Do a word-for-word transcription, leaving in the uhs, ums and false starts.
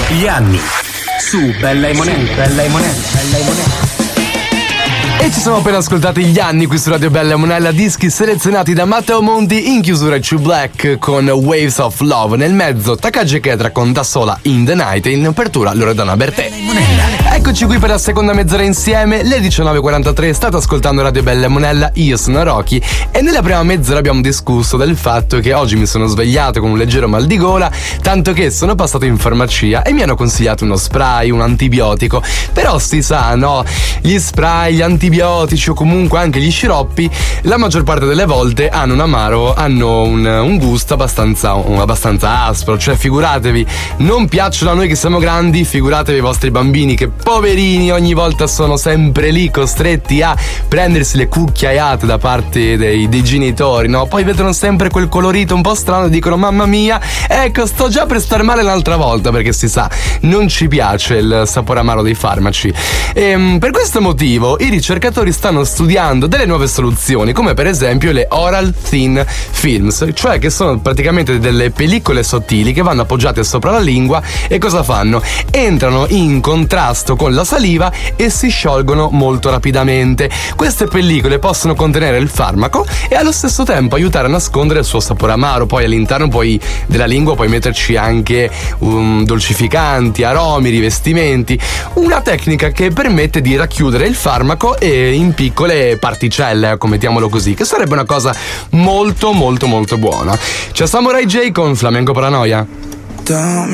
Gli anni su Bella e Monella, Bella e Monella, Bella e Monella. E ci siamo appena ascoltati Gli anni qui su Radio Bella e Monella, dischi selezionati da Matteo Monti, in chiusura True Black con Waves of Love, nel mezzo Takagi Ketra con Da Sola in the Night e in apertura Loredana Bertè. Eccoci qui per la seconda mezz'ora insieme, le diciannove e quarantatré, state ascoltando Radio Bella e Monella, io sono Rocky e nella prima mezz'ora abbiamo discusso del fatto che oggi mi sono svegliato con un leggero mal di gola, tanto che sono passato in farmacia e mi hanno consigliato uno spray, un antibiotico, però si sa, no, gli spray, gli antibiotici o comunque anche gli sciroppi la maggior parte delle volte hanno un amaro, hanno un, un gusto abbastanza, un, abbastanza aspro, cioè figuratevi, non piacciono a noi che siamo grandi, figuratevi i vostri bambini che poverini ogni volta sono sempre lì costretti a prendersi le cucchiaiate da parte dei, dei genitori, no? Poi vedono sempre quel colorito un po' strano e dicono mamma mia, ecco sto già per star male l'altra volta, perché si sa, non ci piace il sapore amaro dei farmaci. E, per questo motivo i ricercatori stanno studiando delle nuove soluzioni, come per esempio le Oral Thin Films, cioè che sono praticamente delle pellicole sottili che vanno appoggiate sopra la lingua e cosa fanno? Entrano in contrasto con la saliva e si sciolgono molto rapidamente. Queste pellicole possono contenere il farmaco e allo stesso tempo aiutare a nascondere il suo sapore amaro. Poi all'interno poi della lingua puoi metterci anche um, dolcificanti, aromi, rivestimenti, una tecnica che permette di racchiudere il farmaco e in piccole particelle, ecco, mettiamolo così, che sarebbe una cosa molto molto molto buona. C'è Samurai J con Flamenco Paranoia.